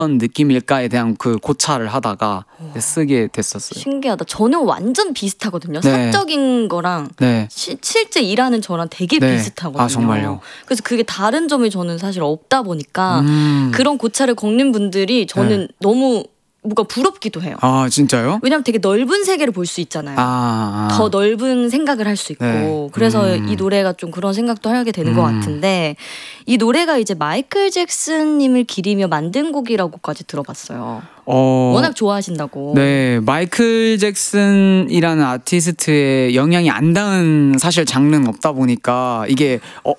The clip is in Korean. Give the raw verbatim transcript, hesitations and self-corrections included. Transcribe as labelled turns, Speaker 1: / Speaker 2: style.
Speaker 1: 느낌일까에 대한 그 고찰을 하다가
Speaker 2: 우와.
Speaker 1: 쓰게 됐었어요.
Speaker 2: 신기하다. 저는 완전 비슷하거든요.
Speaker 1: 네.
Speaker 2: 사적인 거랑
Speaker 1: 네.
Speaker 2: 시, 실제 일하는 저랑 되게
Speaker 1: 네.
Speaker 2: 비슷하거든요.
Speaker 1: 아, 정말요?
Speaker 2: 그래서 그게 다른 점이 저는 사실 없다 보니까
Speaker 1: 음.
Speaker 2: 그런 고찰을 겪는 분들이 저는
Speaker 1: 네.
Speaker 2: 너무 뭔가 부럽기도 해요.
Speaker 1: 아, 진짜요?
Speaker 2: 왜냐면 되게 넓은 세계를 볼 수 있잖아요.
Speaker 1: 아, 아.
Speaker 2: 더 넓은 생각을 할 수 있고
Speaker 1: 네.
Speaker 2: 그래서
Speaker 1: 음.
Speaker 2: 이 노래가 좀 그런 생각도 하게 되는 것
Speaker 1: 음.
Speaker 2: 같은데 이 노래가 이제 마이클 잭슨님을 기리며 만든 곡이라고까지 들어봤어요.
Speaker 1: 어,
Speaker 2: 워낙 좋아하신다고.
Speaker 1: 네, 마이클 잭슨이라는 아티스트의 영향이 안 닿은 사실 장르는 없다 보니까 이게 어,